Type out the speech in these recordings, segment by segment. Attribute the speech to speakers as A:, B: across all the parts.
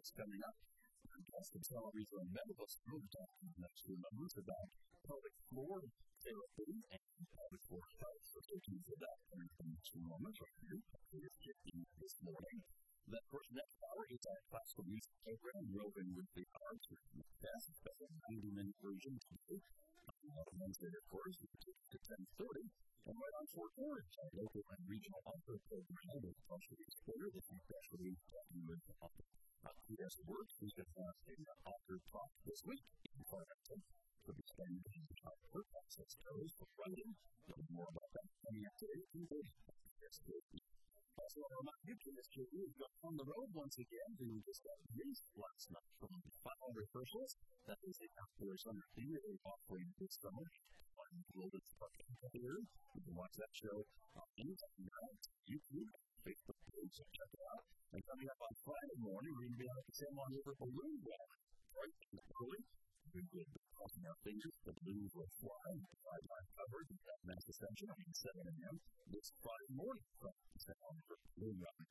A: that's coming up. The Television Medical School next few members about pelvic floor therapy and pelvic floor health. So thank you for that information moment right here. Here's 15 this morning. Then, of course, next hour is our classical music program, Roving with the Arts. That's a special 90-minute version today. Wednesday, of course, we take it to 10:30. And right on 4:40, our local and regional author program with Partially Clear, the especially talking with author. As it works, we have an author talk this week in Farmington. We'll be spending how her process goes for writing. You'll learn more about that coming up today. Also, I want to remind you, KSJE has gone on the road once again. We just got released last night from the final rehearsals. That is a outdoor summer theater offering this summer. Here, you can watch that show on YouTube, Facebook page, so check it out. And coming up on Friday morning, we're going to be out at the San Juan River Balloon Rally, right early. We will be crossing our fingers, the balloons will fly, the sideline covered, and that mass ascension at 7 a.m. this Friday morning from the San Juan River Balloon Rally.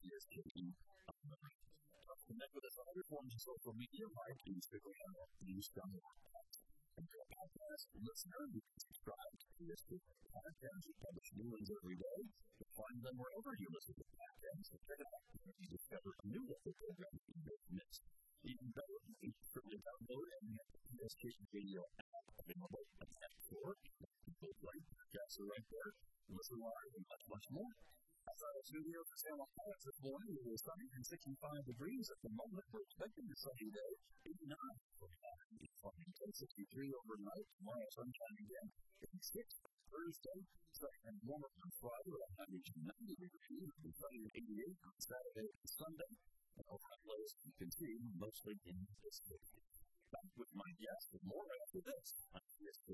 A: Connect with us on other forms of social media, like Instagram or News.org. And if you're a podcast listener, you can subscribe to this podcast. We publish new ones every day. You'll find them wherever you listen to podcasts. So check it out. If you discover a new program that you don't miss. Even better, you can certainly download and get the PSK video app available at the App Store. Both podcasts are right there. Listen live and much more. Outside our studio for San Juan Pilots this morning, it is sunny and 65 degrees at the moment. We're expecting a sunny day, 89 for Farmington, 63 overnight. Tomorrow, sunshine again, 86 Thursday, and warmer on Friday with 190 degrees. It'll be sunny at 88 on Saturday and Sunday. And overnight lows, you can see, mostly in this day. Back with my guest with more after this on PSK.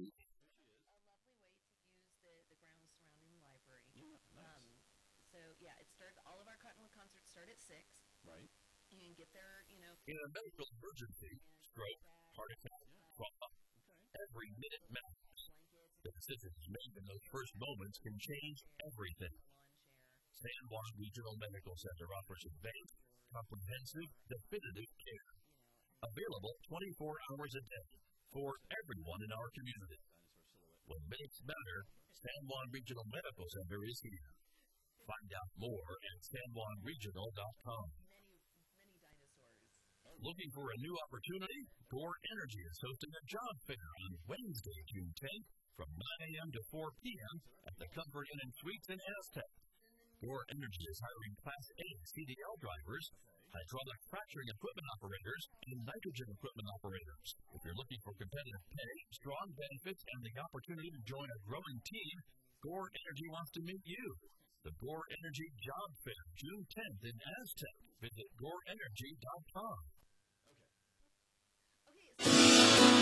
B: It started, all of our Cottonwood concerts start at 6.
A: Right.
B: You can get there,
A: In a medical emergency, stroke, heart attack, trauma, every minute matters. The decisions made in those first moments can change everything. San Juan Regional Medical Center offers advanced, comprehensive, definitive care. Available 24 hours a day for everyone in our community. When minutes matter, San Juan Regional Medical Center is here. Find out more at sanjuanregional.com.
B: Many dinosaurs.
A: Looking for a new opportunity? Gore Energy is hosting a job fair on Wednesday, June 10th from 9 a.m. to 4 p.m. at the Comfort Inn and Suites in Aztec. Gore Energy is hiring Class A CDL drivers, hydraulic fracturing equipment operators, and nitrogen equipment operators. If you're looking for competitive pay, strong benefits, and the opportunity to join a growing team, Gore Energy wants to meet you. The Gore Energy Job Fair, June 10th in Aztec. Visit goreenergy.com.